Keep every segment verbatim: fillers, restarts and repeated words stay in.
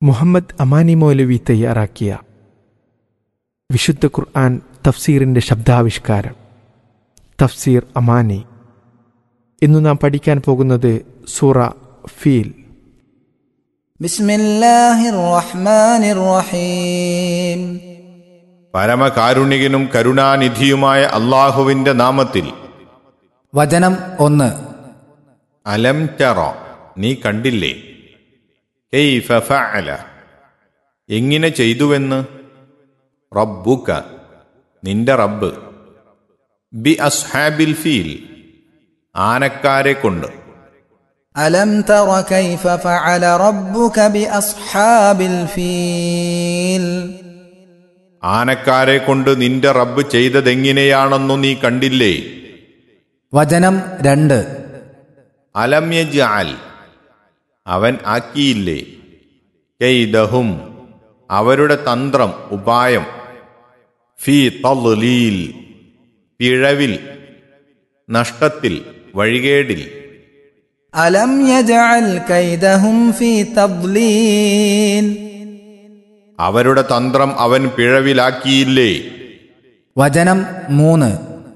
മുഹമ്മദ് അമാനി മൗലവി തയ്യാറാക്കിയ വിശുദ്ധ ഖുർആൻ തഫ്സീറിൻ്റെ ശബ്ദാവിഷ്കാരം തഫ്സീർ അമാനി. ഇന്നു നാം പഠിക്കാൻ പോകുന്നത് സൂറ ഫീൽ. ബിസ്മില്ലാഹിർ റഹ്മാനിർ റഹീം. പരമകാരുണികനും കരുണാനിധിയുമായ അല്ലാഹുവിന്റെ നാമത്തിൽ. വചനം ഒന്ന്. അലം തറ, നീ കണ്ടില്ലേ? കൈഫ ഫഅല, എങ്ങനെ ചെയ്തുവെന്ന്. റബ്ബുക, നിന്റെ റബ്ബ്. ബി അസ്ഹാബിൽ ഫീൽ, ആനക്കാരെ കൊണ്ട്. അലം തറ കൈഫ ഫഅല റബ്ബുക ബി അസ്ഹാബിൽ ഫീൽ. ആനക്കാരെ കൊണ്ട് നിന്റെ റബ്ബ് ചെയ്തതെങ്ങനെയാണെന്നു നീ കണ്ടില്ലേ? വചനം രണ്ട്. അലം യജ്അൽ, അവൻ ആക്കിയില്ലേ. കൈദഹും, അവരുടെ തന്ത്രം, ഉപായം. ഫീ തദ്ലീൽ, പിഴവിൽ, നഷ്ടത്തിൽ, വഴികേടിൽ. അലം യജ്അൽ കൈദഹും ഫീ തദ്ലീൽ. അവരുടെ തന്ത്രം അവൻ പിഴവിലാക്കിയില്ലേ. വചനം മൂന്ന്.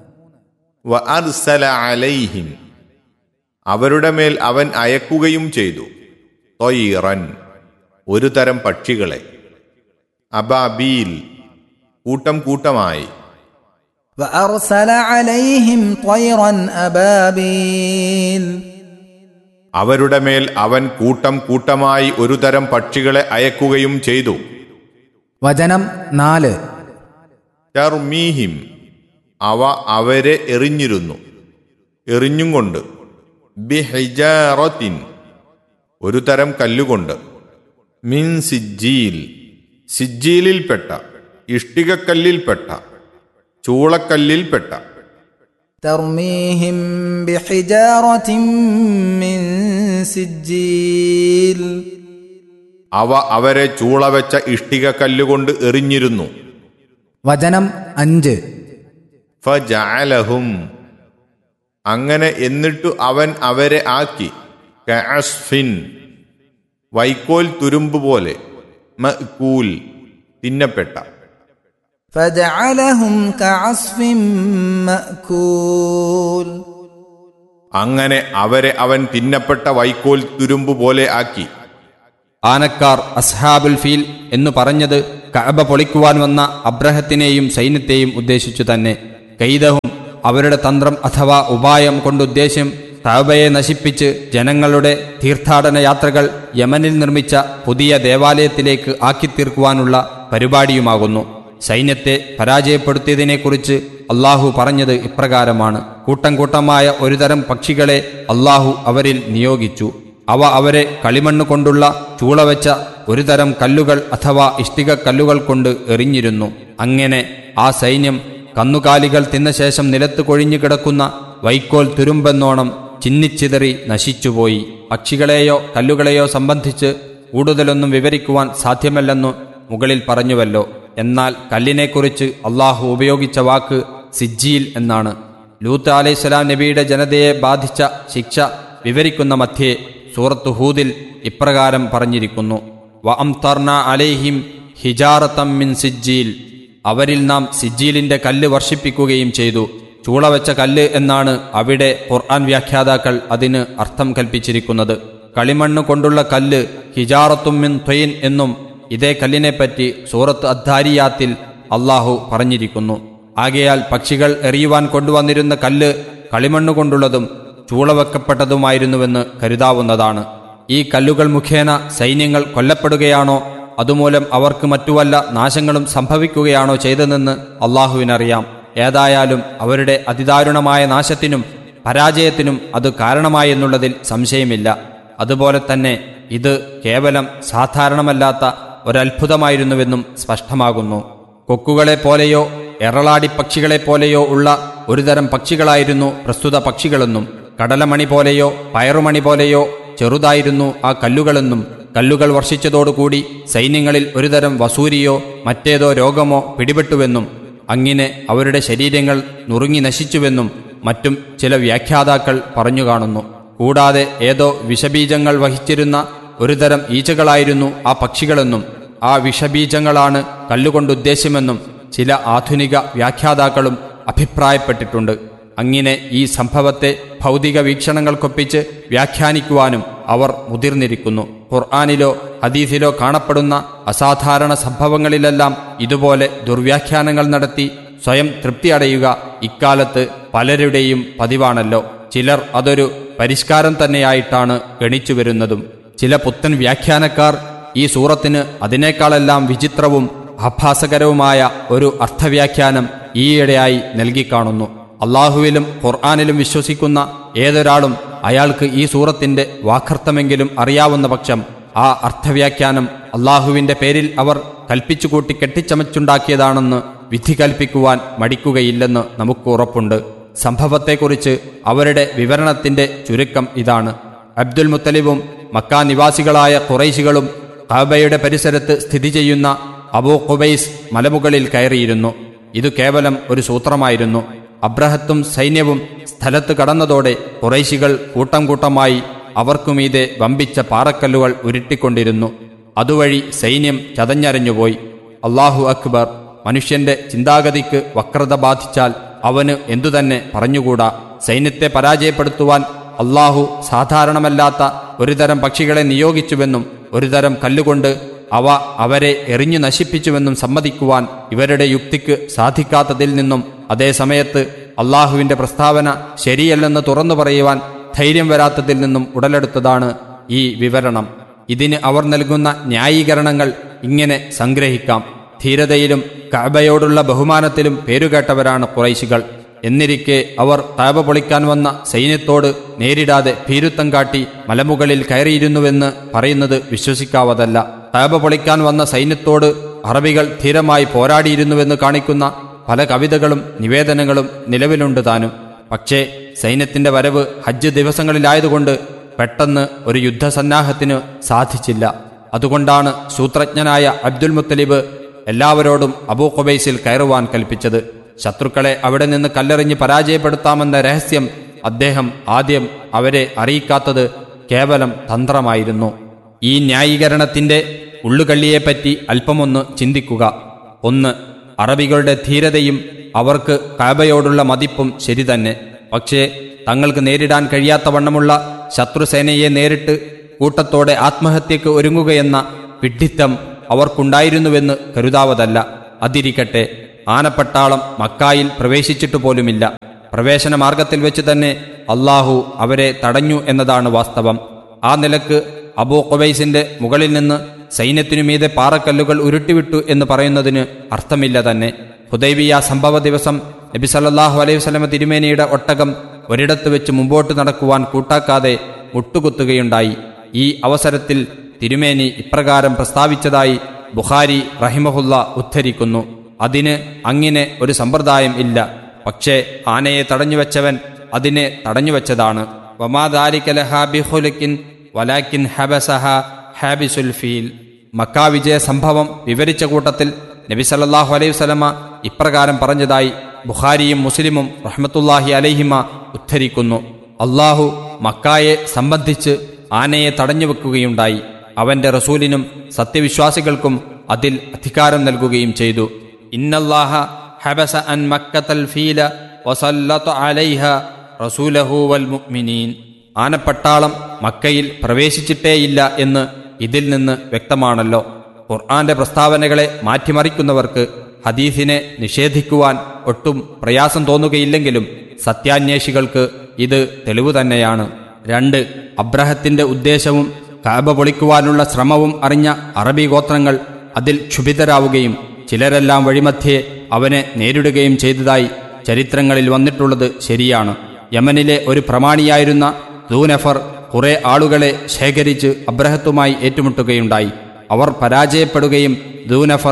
വഅർസല അലൈഹിം, അവരുടെ മേൽ അവൻ അയക്കുകയും ചെയ്തു. ത്വയ്റൻ, ഒരു തരം പക്ഷികളെ. അബാബീൽ, കൂട്ടം കൂട്ടമായി. വഅർസല അലൈഹിം ത്വയ്റൻ അബാബീൽ. അവരുടെ മേൽ അവൻ കൂട്ടം കൂട്ടമായി ഒരു തരം പക്ഷികളെ അയക്കുകയും ചെയ്തു. വചനം നാല്. തർമീഹിം, അവ അവരെ എറിഞ്ഞിരുന്നു, എറിഞ്ഞും കൊണ്ട്. ബിഹിജാറത്തിൻ, ഒരു തരം കല്ലുകൊണ്ട്. മിൻ സിജ്ജീൽ, സിജ്ജീലിൽപ്പെട്ട, ഇഷ്ടികക്കല്ലിൽപ്പെട്ട, ചൂളക്കല്ലിൽപ്പെട്ട. തർമീഹിം ബിഹിജാറത്തിൻ മിൻ സിജ്ജീൽ. അവ അവരെ ചൂളവെച്ച ഇഷ്ടികക്കല്ലുകൊണ്ട് എറിഞ്ഞിരുന്നു. വചനം അഞ്ച്. ഫജഅലഹും, അങ്ങനെ എന്നിട്ടു അവൻ അവരെ ആക്കി. കഅസ്ഫിൻ, വൈക്കോൽ തുരുമ്പ് പോലെ. മഅ്കൂൽ, തിന്നപ്പെട്ട. ഫജഅലഹും കഅസ്ഫിൻ മഅ്കൂൽ. അങ്ങനെ അവരെ അവൻ തിന്നപ്പെട്ട വൈക്കോൽ തുരുമ്പ് പോലെ ആക്കി. ആനക്കാർ അസ്ഹാബുൽ ഫീൽ എന്നു പറഞ്ഞത് കഅബ പൊളിക്കുവാൻ വന്ന അബ്രഹത്തിനെയും സൈന്യത്തെയും ഉദ്ദേശിച്ചു തന്നെ. കൈദഹും, അവരുടെ തന്ത്രം അഥവാ ഉപായം കൊണ്ടുദ്ദേശ്യം കഅബയെ നശിപ്പിച്ച് ജനങ്ങളുടെ തീർത്ഥാടന യാത്രകൾ യമനിൽ നിർമ്മിച്ച പുതിയ ദേവാലയത്തിലേക്ക് ആക്കിത്തീർക്കുവാനുള്ള പരിപാടിയുമാകുന്നു. സൈന്യത്തെ പരാജയപ്പെടുത്തിയതിനെക്കുറിച്ച് അള്ളാഹു പറഞ്ഞത് ഇപ്രകാരമാണ്. കൂട്ടം കൂട്ടമായ ഒരുതരം പക്ഷികളെ അള്ളാഹു അവരിൽ നിയോഗിച്ചു. അവ അവരെ കളിമണ്ണ് കൊണ്ടുള്ള ചൂളവെച്ച ഒരു തരം കല്ലുകൾ അഥവാ ഇഷ്ടിക കല്ലുകൾ കൊണ്ട് എറിഞ്ഞിരുന്നു. അങ്ങനെ ആ സൈന്യം കന്നുകാലികൾ തിന്ന ശേഷം നിലത്ത് കൊഴിഞ്ഞു കിടക്കുന്ന വൈക്കോൽ തുരുമ്പെന്നോണം ചിന്നിച്ചിതറി നശിച്ചുപോയി. പക്ഷികളെയോ കല്ലുകളെയോ സംബന്ധിച്ച് കൂടുതലൊന്നും വിവരിക്കുവാൻ സാധ്യമല്ലെന്നു മുകളിൽ പറഞ്ഞുവല്ലോ. എന്നാൽ കല്ലിനെക്കുറിച്ച് അള്ളാഹു ഉപയോഗിച്ച വാക്ക് സിജ്ജീൽ എന്നാണ്. ലൂത്ത് അലൈഹിസ്സലാം നബിയുടെ ജനതയെ ബാധിച്ച ശിക്ഷ വിവരിക്കുന്ന മധ്യേ സൂറത്ത് ഹൂദിൽ ഇപ്രകാരം പറഞ്ഞിരിക്കുന്നു. വഅംതർനാ അലൈഹിം ഹിജാറത്തം മിൻ സിജ്ജീൽ, അവരിൽ നാം സിജ്ജീലിന്റെ കല്ല് വർഷിപ്പിക്കുകയും ചെയ്തു. ചൂളവെച്ച കല്ല് എന്നാണ് അവിടെ ഖുർആൻ വ്യാഖ്യാതാക്കൾ അതിന് അർത്ഥം കൽപ്പിച്ചിരിക്കുന്നത്. കളിമണ്ണ് കൊണ്ടുള്ള കല്ല് ഹിജാറത്തും മിൻ ത്വയ്ൻ എന്നും ഇതേ കല്ലിനെപ്പറ്റി സൂറത്ത് അദ്ദാരിയാത്തിൽ അള്ളാഹു പറഞ്ഞിരിക്കുന്നു. ആകയാൽ പക്ഷികൾ എറിയുവാൻ കൊണ്ടുവന്നിരുന്ന കല്ല് കളിമണ്ണ് കൊണ്ടുള്ളതും ചൂളവെക്കപ്പെട്ടതുമായിരുന്നുവെന്ന് കരുതാവുന്നതാണ്. ഈ കല്ലുകൾ മുഖേന സൈന്യങ്ങൾ കൊല്ലപ്പെടുകയാണോ അതുമൂലം അവർക്ക് മറ്റു വല്ല നാശങ്ങളും സംഭവിക്കുകയാണോ ചെയ്തതെന്ന് അള്ളാഹുവിനറിയാം. ഏതായാലും അവരുടെ അതിദാരുണമായ നാശത്തിനും പരാജയത്തിനും അത് കാരണമായി എന്നുള്ളതിൽ സംശയമില്ല. അതുപോലെ തന്നെ ഇത് കേവലം സാധാരണമല്ലാത്ത ഒരത്ഭുതമായിരുന്നുവെന്നും സ്പഷ്ടമാകുന്നു. കൊക്കുകളെ പോലെയോ എറളാടി പക്ഷികളെപ്പോലെയോ ഉള്ള ഒരുതരം പക്ഷികളായിരുന്നു പ്രസ്തുത പക്ഷികളെന്നും കടലമണി പോലെയോ പയറുമണി പോലെയോ ചെറുതായിരുന്നു ആ കല്ലുകളെന്നും കല്ലുകൾ വർഷിച്ചതോടുകൂടി സൈന്യങ്ങളിൽ ഒരുതരം വസൂരിയോ മറ്റേതോ രോഗമോ പിടിപെട്ടുവെന്നും അങ്ങനെ അവരുടെ ശരീരങ്ങൾ നുറുങ്ങി നശിച്ചുവെന്നും മറ്റും ചില വ്യാഖ്യാതാക്കൾ പറഞ്ഞു കാണുന്നു. കൂടാതെ ഏതോ വിഷബീജങ്ങൾ വഹിച്ചിരുന്ന ഒരുതരം ഈച്ചകളായിരുന്നു ആ പക്ഷികളെന്നും ആ വിഷബീജങ്ങളാണ് കല്ലുകൊണ്ട് ഉദ്ദേശ്യമെന്നും ചില ആധുനിക വ്യാഖ്യാതാക്കളും അഭിപ്രായപ്പെട്ടിട്ടുണ്ട്. അങ്ങനെ ഈ സംഭവത്തെ ഭൗതിക വീക്ഷണങ്ങൾക്കൊപ്പിച്ച് വ്യാഖ്യാനിക്കുവാനും അവർ മുതിർന്നിരിക്കുന്നു. ഖുർആനിലോ ഹദീസിലോ കാണപ്പെടുന്ന അസാധാരണ സംഭവങ്ങളിലെല്ലാം ഇതുപോലെ ദുർവ്യാഖ്യാനങ്ങൾ നടത്തി സ്വയം തൃപ്തി അടയുക ഇക്കാലത്ത് പലരുടെയും പതിവാണല്ലോ. ചിലർ അതൊരു പരിഷ്കാരം തന്നെയായിട്ടാണ് ഗണിച്ചു വരുന്നതും. ചില പുത്തൻ വ്യാഖ്യാനക്കാർ ഈ സൂറത്തിന് അതിനേക്കാളെല്ലാം വിചിത്രവും ആഭാസകരവുമായ ഒരു അർത്ഥവ്യാഖ്യാനം ഈയിടെയായി നൽകിക്കാണുന്നു. അള്ളാഹുവിലും ഖുർആനിലും വിശ്വസിക്കുന്ന ഏതൊരാളും അയാൾക്ക് ഈ സൂറത്തിന്റെ വാക്കർത്ഥമെങ്കിലും അറിയാവുന്ന പക്ഷം ആ അർത്ഥവ്യാഖ്യാനം അള്ളാഹുവിന്റെ പേരിൽ അവർ കൽപ്പിച്ചുകൂട്ടി കെട്ടിച്ചമച്ചുണ്ടാക്കിയതാണെന്ന് വിധി കൽപ്പിക്കുവാൻ മടിക്കുകയില്ലെന്ന് നമുക്ക് ഉറപ്പുണ്ട്. സംഭവത്തെക്കുറിച്ച് അവരുടെ വിവരണത്തിന്റെ ചുരുക്കം ഇതാണ്. അബ്ദുൽ മുത്തലിബും മക്കാ നിവാസികളായ ഖുറൈശികളും കഅബയുടെ പരിസരത്ത് സ്ഥിതി ചെയ്യുന്ന അബൂ ഖുബൈസ് മലമുകളിൽ കയറിയിരുന്നു. ഇത് കേവലം ഒരു സൂത്രമായിരുന്നു. അബ്രഹത്തും സൈന്യവും സ്ഥലത്ത് കടന്നതോടെ ഖുറൈശികൾ കൂട്ടം കൂട്ടമായി അവർക്കുമീതെ വമ്പിച്ച പാറക്കല്ലുകൾ ഉരുട്ടിക്കൊണ്ടിരുന്നു. അതുവഴി സൈന്യം ചതഞ്ഞരഞ്ഞുപോയി. അല്ലാഹു അക്ബർ! മനുഷ്യന്റെ ചിന്താഗതിക്ക് വക്രത ബാധിച്ചാൽ അവന് എന്തുതന്നെ പറഞ്ഞുകൂടാ. സൈന്യത്തെ പരാജയപ്പെടുത്തുവാൻ അല്ലാഹു സാധാരണമല്ലാത്ത ഒരുതരം പക്ഷികളെ നിയോഗിച്ചുവെന്നും ഒരുതരം കല്ലുകൊണ്ട് അവ അവരെ എറിഞ്ഞു നശിപ്പിച്ചുവെന്നും സമ്മതിക്കുവാൻ ഇവരുടെ യുക്തിക്ക് സാധിക്കാത്തതിൽ നിന്നും അതേസമയത്ത് അള്ളാഹുവിന്റെ പ്രസ്താവന ശരിയല്ലെന്ന് തുറന്നു പറയുവാൻ ധൈര്യം വരാത്തതിൽ നിന്നും ഉടലെടുത്തതാണ് ഈ വിവരണം. ഇതിന് അവർ നൽകുന്ന ന്യായീകരണങ്ങൾ ഇങ്ങനെ സംഗ്രഹിക്കാം. ധീരതയിലും കഅബയോടുള്ള ബഹുമാനത്തിലും പേരുകേട്ടവരാണ് ഖുറൈശികൾ. എന്നിരിക്കെ അവർ കഅബ പൊളിക്കാൻ വന്ന സൈന്യത്തോട് നേരിടാതെ ഭീരുത്വം കാട്ടി മലമുകളിൽ കയറിയിരുന്നുവെന്ന് പറയുന്നത് വിശ്വസിക്കാവതല്ല. കഅബ പൊളിക്കാൻ വന്ന സൈന്യത്തോട് അറബികൾ ധീരമായി പോരാടിയിരുന്നുവെന്ന് കാണിക്കുന്ന പല കവിതകളും നിവേദനങ്ങളും നിലവിലുണ്ട് താനും. പക്ഷേ സൈന്യത്തിന്റെ വരവ് ഹജ്ജ് ദിവസങ്ങളിലായതുകൊണ്ട് പെട്ടെന്ന് ഒരു യുദ്ധസന്നാഹത്തിന് സാധിച്ചില്ല. അതുകൊണ്ടാണ് സൂത്രജ്ഞനായ അബ്ദുൽ മുത്തലിബ് എല്ലാവരോടും അബൂ ഖുബൈസിൽ കയറുവാൻ കൽപ്പിച്ചത്. ശത്രുക്കളെ അവിടെ നിന്ന് കല്ലെറിഞ്ഞ് പരാജയപ്പെടുത്താമെന്ന രഹസ്യം അദ്ദേഹം ആദ്യം അവരെ അറിയിക്കാത്തത് കേവലം തന്ത്രമായിരുന്നു. ഈ ന്യായീകരണത്തിന്റെ ഉള്ളുകള്ളിയെപ്പറ്റി അല്പമൊന്ന് ചിന്തിക്കുക. ഒന്ന്, അറബികളുടെ ധീരതയും അവർക്ക് കഅബയോടുള്ള മതിപ്പും ശരി തന്നെ. പക്ഷേ തങ്ങൾക്ക് നേരിടാൻ കഴിയാത്തവണ്ണമുള്ള ശത്രുസേനയെ നേരിട്ട് കൂട്ടത്തോടെ ആത്മഹത്യക്ക് ഒരുങ്ങുകയെന്ന വിഡ്ഢിത്തം അവർക്കുണ്ടായിരുന്നുവെന്ന് കരുതാവതല്ല. അതിരിക്കട്ടെ, ആനപ്പട്ടാളം മക്കായിൽ പ്രവേശിച്ചിട്ടു പോലുമില്ല. പ്രവേശന മാർഗത്തിൽ വെച്ച് തന്നെ അള്ളാഹു അവരെ തടഞ്ഞു എന്നതാണ് വാസ്തവം. ആ നിലക്ക് അബൂ ഖുബൈസിന്റെ മുകളിൽ നിന്ന് സൈന്യത്തിനുമീതെ പാറക്കല്ലുകൾ ഉരുട്ടിവിട്ടു എന്ന് പറയുന്നതിന് അർത്ഥമില്ല തന്നെ. ഹുദൈബിയ സംഭവ ദിവസം നബി സല്ലല്ലാഹു അലൈഹി വസല്ലമ തിരുമേനിയുടെ ഒട്ടകം ഒരിടത്ത് വെച്ച് മുമ്പോട്ട് നടക്കുവാൻ കൂട്ടാക്കാതെ മുട്ടുകുത്തുകയുണ്ടായി. ഈ അവസരത്തിൽ തിരുമേനി ഇപ്രകാരം പ്രസ്താവിച്ചതായി ബുഖാരി റഹിമഹുല്ല ഉദ്ധരിക്കുന്നു. അതിന് അങ്ങനെ ഒരു സമ്പ്രദായം ഇല്ല. പക്ഷേ ആനയെ തടഞ്ഞുവെച്ചവൻ അതിനെ തടഞ്ഞുവെച്ചതാണ്. വമാ ദാലിക ലഹാ ബിഖുലുകിൻ വലാകിൻ ഹബസഹ ഹാബിസുൽ ഫീൽ. മക്കാ വിജയ സംഭവം വിവരിച്ച കൂട്ടത്തിൽ നബി സല്ലല്ലാഹു അലൈഹി വസല്ലമ ഇപ്രകാരം പറഞ്ഞതായി ബുഖാരിയും മുസ്ലിമും റഹ്മത്തുള്ളാഹി അലൈഹിമ ഉദ്ധരിക്കുന്നു. അള്ളാഹു മക്കായെ സംബന്ധിച്ച് ആനയെ തടഞ്ഞുവെക്കുകയുണ്ടായി. അവന്റെ റസൂലിനും സത്യവിശ്വാസികൾക്കും അതിൽ അധികാരം നൽകുകയും ചെയ്തു. ഇന്നല്ലാഹ ഹബസ അൻ മക്കത്തൽ ഫീല വസല്ലത അലൈഹ റസൂലഹു വൽ മുഅ്മിനീൻ. ആനപ്പട്ടാളം മക്കയിൽ പ്രവേശിച്ചിട്ടേയില്ല എന്ന് ഇതിൽ നിന്ന് വ്യക്തമാണല്ലോ. ഖുർആന്റെ പ്രസ്താവനകളെ മാറ്റിമറിക്കുന്നവർക്ക് ഹദീസിനെ നിഷേധിക്കുവാൻ ഒട്ടും പ്രയാസം തോന്നുകയില്ലെങ്കിലും സത്യാന്വേഷികൾക്ക് ഇത് തെളിവ് തന്നെയാണ്. രണ്ട്, അബ്രഹത്തിന്റെ ഉദ്ദേശവും കഅബ പൊളിക്കുവാനുള്ള ശ്രമവും അറിഞ്ഞ അറബി ഗോത്രങ്ങൾ അതിൽ ക്ഷുഭിതരാവുകയും ചിലരെല്ലാം വഴിമധ്യേ അവനെ നേരിടുകയും ചെയ്തതായി ചരിത്രങ്ങളിൽ വന്നിട്ടുള്ളത് ശരിയാണ്. യമനിലെ ഒരു പ്രമാണിയായിരുന്ന ദൂനഫർ കുറെ ആളുകളെ ശേഖരിച്ച് അബ്രഹത്തുമായി ഏറ്റുമുട്ടുകയുണ്ടായി. അവർ പരാജയപ്പെടുകയും ദൂനഫർ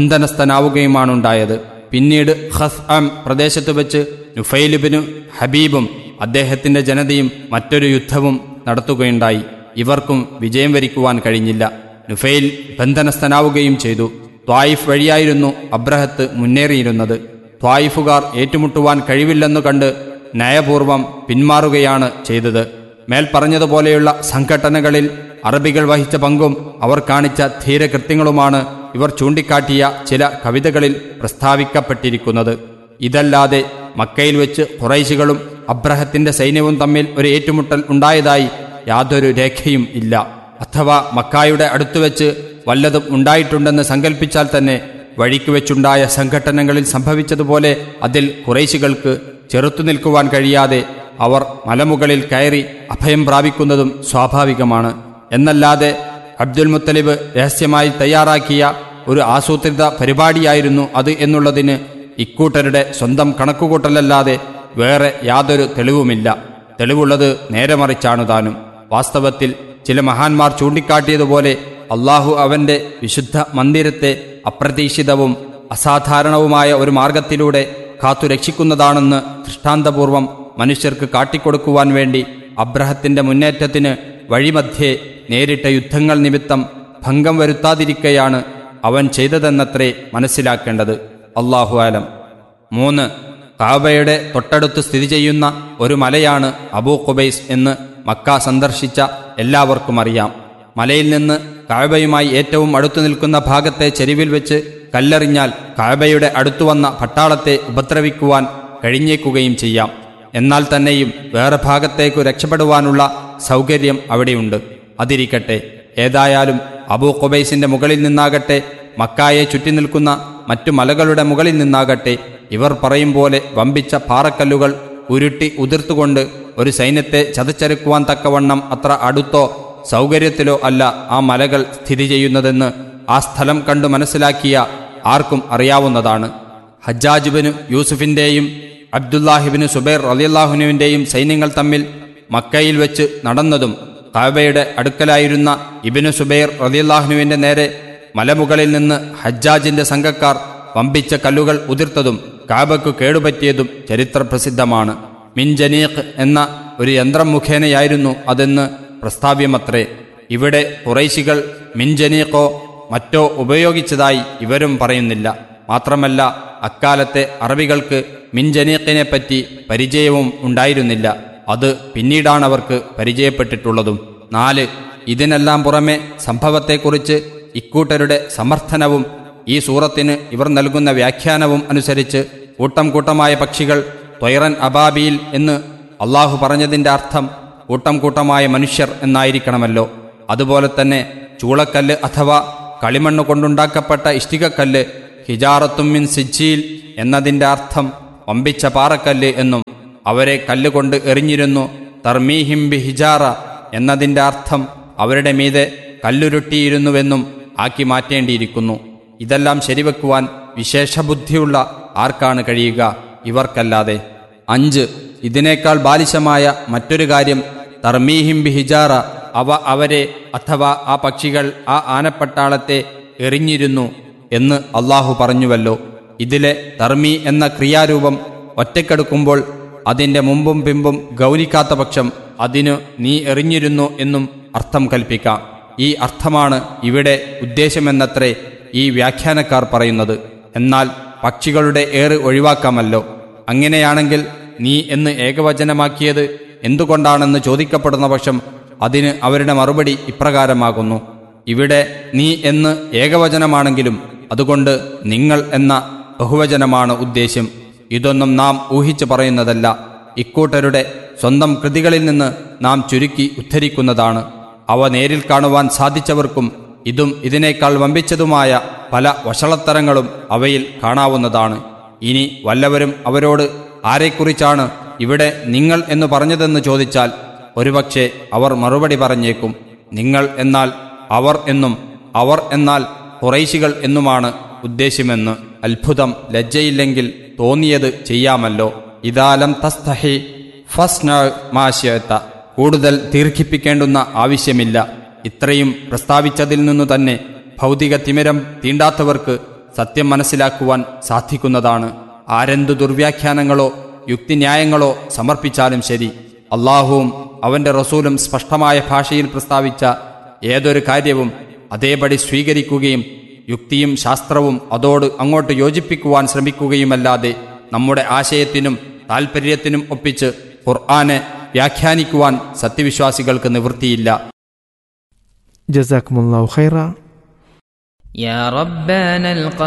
ബന്ധനസ്ഥനാവുകയുമാണുണ്ടായത്. പിന്നീട് ഖസ്അം പ്രദേശത്ത് വെച്ച് നുഫൈലിബിനു ഹബീബും അദ്ദേഹത്തിന്റെ ജനതയും മറ്റൊരു യുദ്ധവും നടത്തുകയുണ്ടായി. ഇവർക്കും വിജയം വരിക്കുവാൻ കഴിഞ്ഞില്ല. നുഫൈൽ ബന്ധനസ്ഥനാവുകയും ചെയ്തു. ത്വായിഫ് വഴിയായിരുന്നു അബ്രഹത്ത് മുന്നേറിയിരുന്നത്. ത്വായിഫുകാർ ഏറ്റുമുട്ടുവാൻ കഴിവില്ലെന്നു കണ്ട് നയപൂർവം പിന്മാറുകയാണ് ചെയ്തത്. മേൽ പറഞ്ഞതുപോലെയുള്ള സംഘടനകളിൽ അറബികൾ വഹിച്ച പങ്കും അവർ കാണിച്ച ധീരകൃത്യങ്ങളുമാണ് ഇവർ ചൂണ്ടിക്കാട്ടിയ ചില കവിതകളിൽ പ്രസ്താവിക്കപ്പെട്ടിരിക്കുന്നത്. ഇതല്ലാതെ മക്കയിൽ വെച്ച് ഖുറൈശികളും അബ്രഹത്തിന്റെ സൈന്യവും തമ്മിൽ ഒരു ഏറ്റുമുട്ടൽ ഉണ്ടായതായി യാതൊരു രേഖയും ഇല്ല. അഥവാ മക്കായുടെ അടുത്തുവെച്ച് വല്ലതും ഉണ്ടായിട്ടുണ്ടെന്ന് സങ്കല്പിച്ചാൽ തന്നെ വഴിക്ക് വെച്ചുണ്ടായ സംഘട്ടനങ്ങളിൽ സംഭവിച്ചതുപോലെ അതിൽ ഖുറൈശികൾക്ക് ചെറുത്തുനിൽക്കുവാൻ കഴിയാതെ അവർ മലമുകളിൽ കയറി അഭയം പ്രാപിക്കുന്നതും സ്വാഭാവികമാണ്. എന്നല്ലാതെ അബ്ദുൽ മുത്തലിബ് രഹസ്യമായി തയ്യാറാക്കിയ ഒരു ആസൂത്രിത പരിപാടിയായിരുന്നു അത് എന്നുള്ളതിന് ഇക്കൂട്ടരുടെ സ്വന്തം കണക്കുകൂട്ടലല്ലാതെ വേറെ യാതൊരു തെളിവുമില്ല. തെളിവുള്ളത് നേരെ മറിച്ചാണു താനും. വാസ്തവത്തിൽ ചില മഹാന്മാർ ചൂണ്ടിക്കാട്ടിയതുപോലെ അള്ളാഹു അവന്റെ വിശുദ്ധ മന്ദിരത്തെ അപ്രതീക്ഷിതവും അസാധാരണവുമായ ഒരു മാർഗത്തിലൂടെ കാത്തുരക്ഷിക്കുന്നതാണെന്ന് ദൃഷ്ടാന്തപൂർവം മനുഷ്യർക്ക് കാട്ടിക്കൊടുക്കുവാൻ വേണ്ടി അബ്രഹത്തിന്റെ മുന്നേറ്റത്തിന് വഴിമധ്യേ നേരിട്ട യുദ്ധങ്ങൾ നിമിത്തം ഭംഗം വരുത്താതിരിക്കെയാണ് അവൻ ചെയ്തതെന്നത്രേ മനസ്സിലാക്കേണ്ടത്. അല്ലാഹു ആലം. മൂന്ന്, കാബയുടെ തൊട്ടടുത്ത് സ്ഥിതി ചെയ്യുന്ന ഒരു മലയാണ് അബൂ ഖുബൈസ് എന്ന് മക്ക സന്ദർശിച്ച എല്ലാവർക്കും അറിയാം. മലയിൽ നിന്ന് കാബയുമായി ഏറ്റവും അടുത്തു നിൽക്കുന്ന ഭാഗത്തെ ചെരിവിൽ വെച്ച് കല്ലെറിഞ്ഞാൽ കാബയുടെ അടുത്തുവന്ന പട്ടാളത്തെ ഉപദ്രവിക്കുവാൻ കഴിഞ്ഞേക്കുകയും ചെയ്യാം. എന്നാൽ തന്നെയും വേറെ ഭാഗത്തേക്കു രക്ഷപ്പെടുവാനുള്ള സൗകര്യം അവിടെയുണ്ട്. അതിരിക്കട്ടെ, ഏതായാലും അബൂ ഖുബൈസിന്റെ മുകളിൽ നിന്നാകട്ടെ മക്കായെ ചുറ്റി നിൽക്കുന്ന മറ്റു മലകളുടെ മുകളിൽ നിന്നാകട്ടെ ഇവർ പറയും പോലെ വമ്പിച്ച പാറക്കല്ലുകൾ ഉരുട്ടി ഉതിർത്തുകൊണ്ട് ഒരു സൈന്യത്തെ ചതച്ചെറുക്കുവാൻ തക്കവണ്ണം അത്ര അടുത്തോ സൗകര്യത്തിലോ അല്ല ആ മലകൾ സ്ഥിതി ചെയ്യുന്നതെന്ന് ആ സ്ഥലം കണ്ടു മനസ്സിലാക്കിയ ആർക്കും അറിയാവുന്നതാണ്. ഹജ്ജാജ് ബിൻ യൂസുഫിന്റെയും അബ്ദുല്ലാഹിബിന് സുബൈർ റളിയല്ലാഹുവിന്റെയും സൈന്യങ്ങൾ തമ്മിൽ മക്കയിൽ വെച്ച് നടന്നതും കഅബയുടെ അടുക്കലായിരുന്ന ഇബ്നു സുബൈർ റളിയല്ലാഹുവിന്റെ നേരെ മലമുകളിൽ നിന്ന് ഹജ്ജാജിന്റെ സംഘക്കാർ വമ്പിച്ച കല്ലുകൾ ഉതിർത്തതും കഅബയ്ക്കു കേടുപറ്റിയതും ചരിത്രപ്രസിദ്ധമാണ്. മിൻജനീഖ് എന്ന ഒരു യന്ത്രം മുഖേനയായിരുന്നു അതെന്ന് പ്രസ്താവ്യമത്രേ. ഇവിടെ ഖുറൈശികൾ മിൻജനീഖോ മറ്റോ ഉപയോഗിച്ചതായി ഇവരും പറയുന്നില്ല. മാത്രമല്ല, അക്കാലത്തെ അറബികൾക്ക് മിൻജനീഖിനെപ്പറ്റി പരിചയവും ഉണ്ടായിരുന്നില്ല. അത് പിന്നീടാണവർക്ക് പരിചയപ്പെട്ടിട്ടുള്ളതും. നാല്, ഇതിനെല്ലാം പുറമെ സംഭവത്തെക്കുറിച്ച് ഇക്കൂട്ടരുടെ സമർത്ഥനവും ഈ സൂറത്തിന് ഇവർ നൽകുന്ന വ്യാഖ്യാനവും അനുസരിച്ച് കൂട്ടം കൂട്ടമായ പക്ഷികൾ ത്വയ്റൻ അബാബീൽ എന്ന് അള്ളാഹു പറഞ്ഞതിൻ്റെ അർത്ഥം കൂട്ടം കൂട്ടമായ മനുഷ്യർ എന്നായിരിക്കണമല്ലോ. അതുപോലെ തന്നെ ചൂളക്കല്ല് അഥവാ കളിമണ്ണ് കൊണ്ടുണ്ടാക്കപ്പെട്ട ഇഷ്ടികക്കല്ല് ഹിജാറത്തും മിൻ സിജ്ജീൽ എന്നതിൻ്റെ അർത്ഥം വമ്പിച്ച പാറക്കല്ല് എന്നും അവരെ കല്ലുകൊണ്ട് എറിഞ്ഞിരുന്നു തർമീഹിം ബി ഹിജാറ എന്നതിൻ്റെ അർത്ഥം അവരുടെ മീതെ കല്ലുരുട്ടിയിരുന്നുവെന്നും ആക്കി മാറ്റേണ്ടിയിരിക്കുന്നു. ഇതെല്ലാം ശരിവെക്കുവാൻ വിശേഷബുദ്ധിയുള്ള ആർക്കാണ് കഴിയുക? ഇവർക്കല്ലാതെ. അഞ്ച്, ഇതിനേക്കാൾ ബാലിശമായ മറ്റൊരു കാര്യം തർമീഹിം ബി ഹിജാറ, അവ അവരെ അഥവാ ആ പക്ഷികൾ ആ ആനപ്പട്ടാളത്തെ എറിഞ്ഞിരുന്നു എന്ന് അള്ളാഹു പറഞ്ഞുവല്ലോ. ഇതിലെ തർമീ എന്ന ക്രിയാരൂപം ഒറ്റക്കെടുക്കുമ്പോൾ അതിൻ്റെ മുമ്പും പിമ്പും ഗൗനിക്കാത്ത പക്ഷം അതിനു നീ എറിഞ്ഞിരുന്നു എന്നും അർത്ഥം കൽപ്പിക്കാം. ഈ അർത്ഥമാണ് ഇവിടെ ഉദ്ദേശമെന്നത്രേ ഈ വ്യാഖ്യാനക്കാർ പറയുന്നത്. എന്നാൽ പക്ഷികളുടെ ഏറ് ഒഴിവാക്കാമല്ലോ. അങ്ങനെയാണെങ്കിൽ നീ എന്ന് ഏകവചനമാക്കിയത് എന്തുകൊണ്ടാണെന്ന് ചോദിക്കപ്പെടുന്ന പക്ഷം അതിന് അവരുടെ മറുപടി ഇപ്രകാരമാകുന്നു: ഇവിടെ നീ എന്ന് ഏകവചനമാണെങ്കിലും അതുകൊണ്ട് നിങ്ങൾ എന്ന ബഹുവചനമാണ് ഉദ്ദേശ്യം. ഇതൊന്നും നാം ഊഹിച്ചു പറയുന്നതല്ല, ഇക്കൂട്ടരുടെ സ്വന്തം കൃതികളിൽ നിന്ന് നാം ചുരുക്കി ഉദ്ധരിക്കുന്നതാണ്. അവ നേരിൽ കാണുവാൻ സാധിച്ചവർക്കും ഇതും ഇതിനേക്കാൾ വമ്പിച്ചതുമായ പല വഷളത്തരങ്ങളും അവയിൽ കാണാവുന്നതാണ്. ഇനി വല്ലവരും അവരോട് ആരെക്കുറിച്ചാണ് ഇവിടെ നിങ്ങൾ എന്ന് പറഞ്ഞതെന്ന് ചോദിച്ചാൽ ഒരുപക്ഷെ അവർ മറുപടി പറഞ്ഞേക്കും: നിങ്ങൾ എന്നാൽ അവർ എന്നും അവർ എന്നാൽ ഖുറൈശികൾ എന്നുമാണ് ഉദ്ദേശ്യമെന്ന്. അത്ഭുതം, ലജ്ജയില്ലെങ്കിൽ തോന്നിയത് ചെയ്യാമല്ലോ. ഇദാലം തസ്തഹി ഫസ്ന മാശയത്ത. കൂടുതൽ ദീർഘിപ്പിക്കേണ്ടുന്ന ആവശ്യമില്ല. ഇത്രയും പ്രസ്താവിച്ചതിൽ നിന്നു തന്നെ ഭൗതിക തിമിരം തീണ്ടാത്തവർക്ക് സത്യം മനസ്സിലാക്കുവാൻ സാധിക്കുന്നതാണ്. ആരെന്തു ദുർവ്യാഖ്യാനങ്ങളോ യുക്തിന്യായങ്ങളോ സമർപ്പിച്ചാലും ശരി, അള്ളാഹുവും അവന്റെ റസൂലും സ്പഷ്ടമായ ഭാഷയിൽ പ്രസ്താവിച്ച ഏതൊരു കാര്യവും അതേപടി സ്വീകരിക്കുകയും യുക്തിയും ശാസ്ത്രവും അതോട് അങ്ങോട്ട് യോജിപ്പിക്കുവാൻ ശ്രമിക്കുകയുമല്ലാതെ നമ്മുടെ ആശയത്തിനും താൽപര്യത്തിനും ഒപ്പിച്ച് ഖുർആനെ വ്യാഖ്യാനിക്കുവാൻ സത്യവിശ്വാസികൾക്ക് നിവൃത്തിയില്ല. ജസാക്കുമുല്ലാഹു ഖൈറ. يا ربنا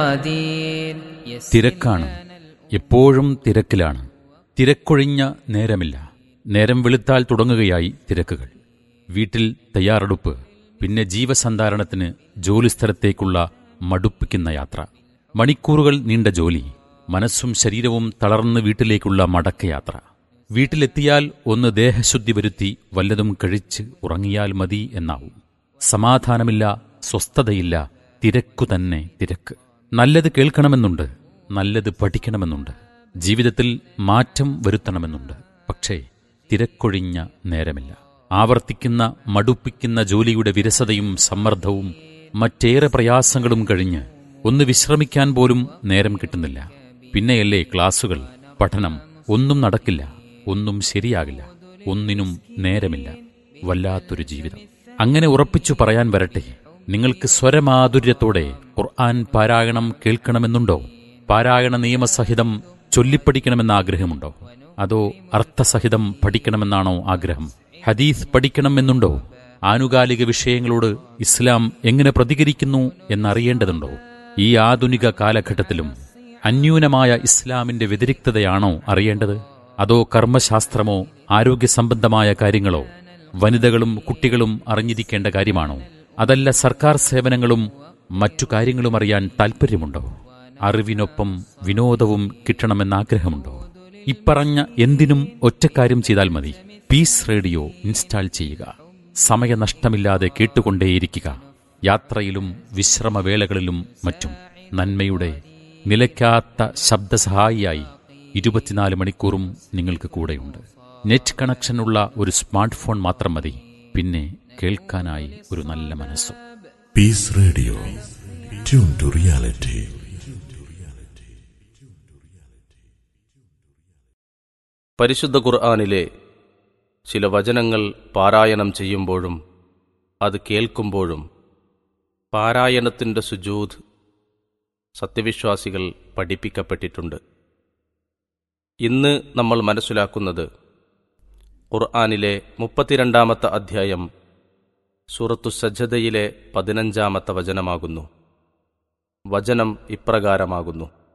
القدير തിരക്കാണ്, എപ്പോഴും തിരക്കിലാണ്. തിരക്കൊഴിഞ്ഞ നേരമില്ല. നേരം വെളുത്താൽ തുടങ്ങുകയായി തിരക്കുകൾ. വീട്ടിൽ തയ്യാറെടുപ്പ്, പിന്നെ ജീവസന്ധാരണത്തിന് ജോലിസ്ഥലത്തേക്കുള്ള മടുപ്പിക്കുന്ന യാത്ര, മണിക്കൂറുകൾ നീണ്ട ജോലി, മനസ്സും ശരീരവും തളർന്ന് വീട്ടിലേക്കുള്ള മടക്കയാത്ര. വീട്ടിലെത്തിയാൽ ഒന്ന് ദേഹശുദ്ധി വരുത്തി വല്ലതും കഴിച്ച് ഉറങ്ങിയാൽ മതി എന്നാവും. സമാധാനമില്ല, സ്വസ്ഥതയില്ല, തിരക്കു തന്നെ തിരക്ക്. നല്ലത് കേൾക്കണമെന്നുണ്ട്, നല്ലത് പഠിക്കണമെന്നുണ്ട്, ജീവിതത്തിൽ മാറ്റം വരുത്തണമെന്നുണ്ട്. പക്ഷേ തിരക്കൊഴിഞ്ഞ നേരമില്ല. ആവർത്തിക്കുന്ന മടുപ്പിക്കുന്ന ജോലിയുടെ വിരസതയും സമ്മർദ്ദവും മറ്റേറെ പ്രയാസങ്ങളും കഴിഞ്ഞ് ഒന്ന് വിശ്രമിക്കാൻ പോലും നേരം കിട്ടുന്നില്ല. പിന്നെയല്ലേ ക്ലാസുകൾ, പഠനം. ഒന്നും നടക്കില്ല, ഒന്നും ശരിയാകില്ല, ഒന്നിനും നേരമില്ല. വല്ലാത്തൊരു ജീവിതം. അങ്ങനെ ഉറപ്പിച്ചു പറയാൻ വരട്ടെ, നിങ്ങൾക്ക് സ്വരമാധുര്യത്തോടെ ഖുർആൻ പാരായണം കേൾക്കണമെന്നുണ്ടോ? പാരായണ നിയമസഹിതം ചൊല്ലിപ്പഠിക്കണമെന്ന ആഗ്രഹമുണ്ടോ? അതോ അർത്ഥസഹിതം പഠിക്കണമെന്നാണോ ആഗ്രഹം? ഹദീസ് പഠിക്കണമെന്നുണ്ടോ? ആനുകാലിക വിഷയങ്ങളോട് ഇസ്ലാം എങ്ങനെ പ്രതികരിക്കുന്നു എന്നറിയേണ്ടതുണ്ടോ? ഈ ആധുനിക കാലഘട്ടത്തിലും അന്യൂനമായ ഇസ്ലാമിന്റെ വ്യതിരിക്തതയാണോ അറിയേണ്ടത്? അതോ കർമ്മശാസ്ത്രമോ ആരോഗ്യ സംബന്ധമായ കാര്യങ്ങളോ വനിതകളും കുട്ടികളും അറിഞ്ഞിരിക്കേണ്ട കാര്യമാണോ? അതല്ല സർക്കാർ സേവനങ്ങളും മറ്റു കാര്യങ്ങളും അറിയാൻ താൽപ്പര്യമുണ്ടോ? അറിവിനൊപ്പം വിനോദവും കിട്ടണമെന്നാഗ്രഹമുണ്ടോ? ഇപ്പറഞ്ഞ എന്തിനും ഒറ്റക്കാര്യം ചെയ്താൽ മതി. പീസ് റേഡിയോ ഇൻസ്റ്റാൾ ചെയ്യുക. സമയനഷ്ടമില്ലാതെ കേട്ടുകൊണ്ടേയിരിക്കുക. യാത്രയിലും വിശ്രമവേളകളിലും മറ്റും നന്മയുടെ നിലയ്ക്കാത്ത ശബ്ദസഹായിയായി ഇരുപത്തിനാല് മണിക്കൂറും നിങ്ങൾക്ക് കൂടെയുണ്ട്. നെറ്റ് കണക്ഷനുള്ള ഒരു സ്മാർട്ട് ഫോൺ മാത്രം മതി. പിന്നെ കേൾക്കാനായി ഒരു നല്ല മനസ്സും. Piece radio, tune to reality. പരിശുദ്ധ ഖുർആനിലെ ചില വചനങ്ങൾ പാരായണം ചെയ്യുമ്പോഴും അത് കേൾക്കുമ്പോഴും പാരായണത്തിൻ്റെ സുജൂദ് സത്യവിശ്വാസികൾ പഠിപ്പിക്കപ്പെട്ടിട്ടുണ്ട്. ഇന്ന് നമ്മൾ മനസ്സിലാക്കുന്നത് ഖുർആനിലെ മുപ്പത്തിരണ്ടാമത്തെ അധ്യായം സൂറത്തു സജ്ജദയിലെ പതിനഞ്ചാമത്തെ വചനമാകുന്നു. വചനം ഇപ്രകാരമാകുന്നു: